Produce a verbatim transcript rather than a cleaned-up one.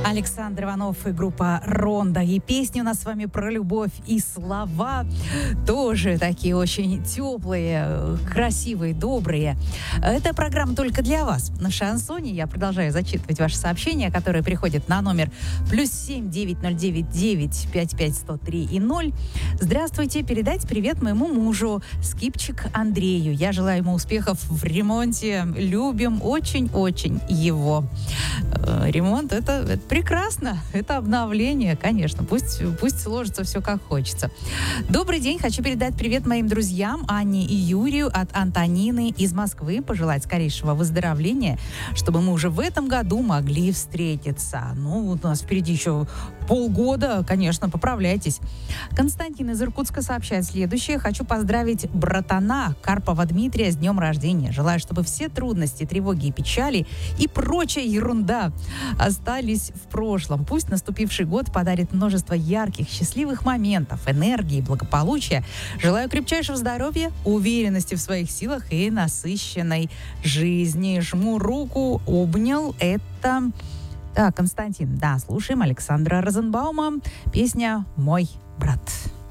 Александр Иванов и группа «Рондо». И песни у нас с вами про любовь. И слова тоже такие очень теплые, красивые, добрые. Это программа только для вас. На Шансоне я продолжаю зачитывать ваши сообщения, которые приходят на номер плюс семь девять ноль девять девять пять пять сто три и ноль. Здравствуйте. Передайте привет моему мужу Скипчик Андрею. Я желаю ему успехов в ремонте. Любим очень-очень его. Ремонт это, это прекрасно. Это обновление, конечно. Пусть, пусть сложится все как хочется. Добрый день. Хочу передать привет моим друзьям Анне и Юрию от Антонины из Москвы. Пожелать скорейшего выздоровления, чтобы мы уже в этом году могли встретиться. Ну, у нас впереди еще полгода. Конечно, поправляйтесь. Константин из Иркутска сообщает следующее. Хочу поздравить братана Карпова Дмитрия с днем рождения. Желаю, чтобы все трудности, тревоги и печали и прочая ерунда остались в прошлом. Пусть наступивший год подарит множество ярких, счастливых моментов, энергии, благополучия. Желаю крепчайшего здоровья, уверенности в своих силах и насыщенной жизни. Жму руку, обнял. Это... Так, Константин, да, слушаем Александра Розенбаума. Песня «Мой брат».